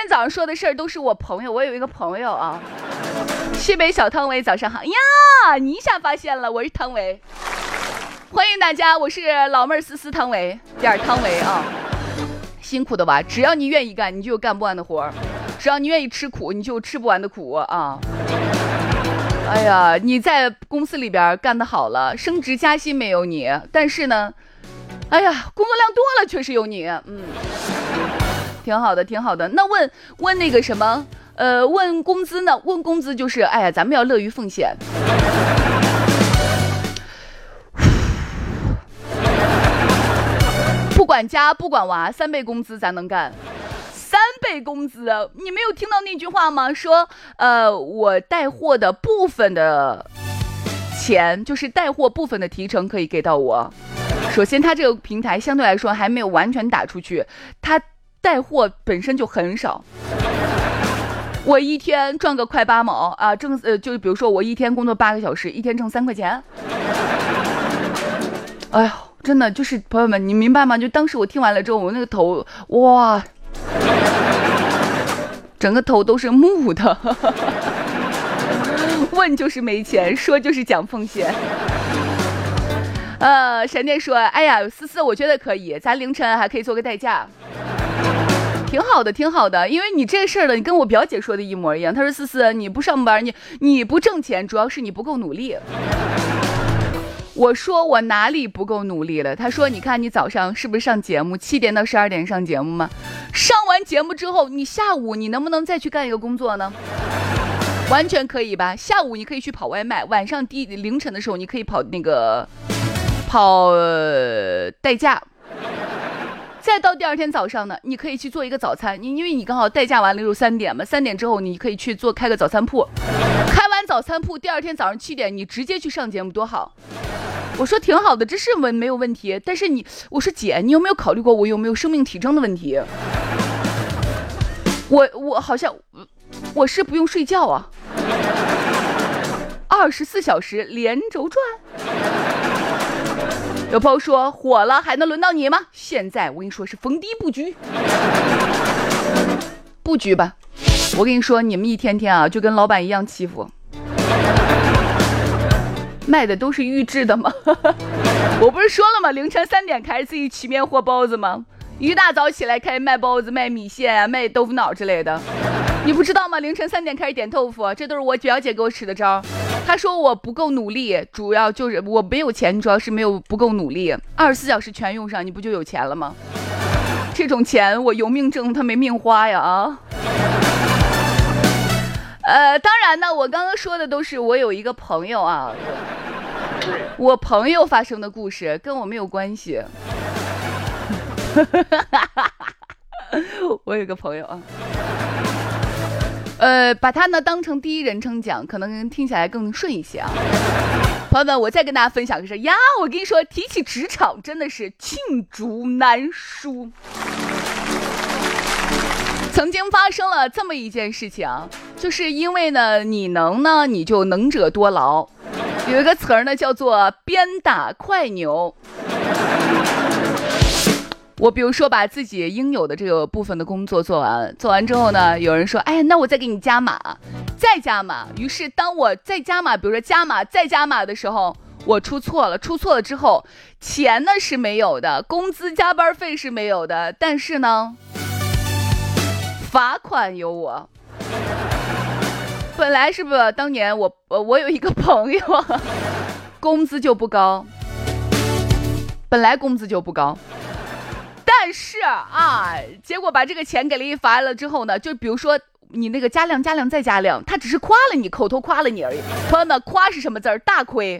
天早上说的事儿都是我朋友，我有一个朋友啊，西北小汤唯，早上好呀，你一下发现了，我是汤唯，欢迎大家，我是老妹儿思思汤唯，点汤唯啊，辛苦的吧，只要你愿意干，你就有干不完的活儿，只要你愿意吃苦，你就有吃不完的苦啊。哎呀，你在公司里边干得好了，升职加薪没有你，但是呢，哎呀，工作量多了确实有你，挺好的，挺好的。那问那个什么，问工资呢？问工资就是，哎呀，咱们要乐于奉献。不管家不管娃，3倍工资咱能干。3倍工资，你没有听到那句话吗？说，我带货的部分的钱，就是带货部分的提成可以给到我。首先，它这个平台相对来说还没有完全打出去，它带货本身就很少。我一天赚个快8毛啊，就是比如说我一天工作8个小时，一天挣3块钱。哎呀，真的就是朋友们，你明白吗？就当时我听完了之后，我那个头哇。整个头都是木的。问就是没钱，说就是讲奉献。闪电说，哎呀，思思，我觉得可以，咱凌晨还可以做个代驾，挺好的，挺好的。因为你这事儿呢，你跟我表姐说的一模一样。她说，思思，你不上班，你不挣钱，主要是你不够努力。我说我哪里不够努力了？他说你看你早上是不是上节目7点到12点上节目吗？上完节目之后，你下午你能不能再去干一个工作呢？完全可以吧？下午你可以去跑外卖，晚上凌晨的时候你可以跑代驾，再到第二天早上呢，你可以去做一个早餐。因为你刚好代驾完了就3点嘛，3点之后你可以去开个早餐铺，开完早餐铺第二天早上7点你直接去上节目，多好。我说挺好的，这是没有问题。但是我说姐，你有没有考虑过我有没有生命体征的问题？我好像我是不用睡觉啊，24小时连轴转。有朋友说火了还能轮到你吗？现在我跟你说是逢低布局，布局吧。我跟你说，你们一天天啊就跟老板一样欺负。卖的都是预制的吗？我不是说了吗？凌晨3点开始自己起面和包子吗？一大早起来开始卖包子、卖米线啊、卖豆腐脑之类的。你不知道吗？凌晨3点开始点豆腐，这都是我表姐给我使的招。她说我不够努力，主要就是我没有钱，主要是不够努力。24小时全用上，你不就有钱了吗？这种钱我有命挣，他没命花呀啊！当然呢，我刚刚说的都是我有一个朋友啊，我朋友发生的故事，跟我没有关系。我有个朋友啊，把他呢当成第一人称讲，可能听起来更顺一些啊。朋友们，我再跟大家分享个事呀，我跟你说，提起职场真的是罄竹难书。曾经发生了这么一件事情啊，就是因为呢，你就能者多劳，有一个词儿呢叫做鞭打快牛。我比如说把自己应有的这个部分的工作做完之后呢，有人说，哎，那我再给你加码，再加码。于是当我再加码，比如说再加码的时候，我出错了之后，钱呢是没有的，工资加班费是没有的，但是呢罚款有我。本来是不是当年我有一个朋友工资就不高，本来工资就不高，但是啊，结果把这个钱给了一罚了之后呢，就比如说你那个加量再加量，他只是夸了你，口头夸了你而已。朋友们，夸是什么字儿？大亏。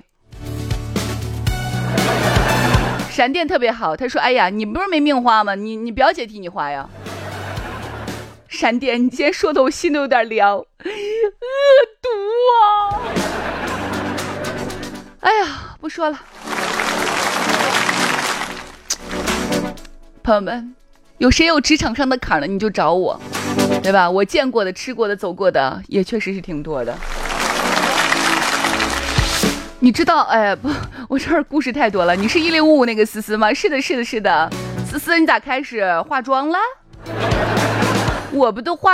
闪电特别好，他说，哎呀，你不是没命花吗？你表姐替你花呀。闪电，你今天说的我心都有点凉，恶毒啊！哎呀，不说了。朋友们，有谁有职场上的坎呢？你就找我，对吧？我见过的、吃过的、走过的，也确实是挺多的。你知道，哎不，我这儿故事太多了。你是1055那个思思吗？是的，思思，你咋开始化妆了？我不都化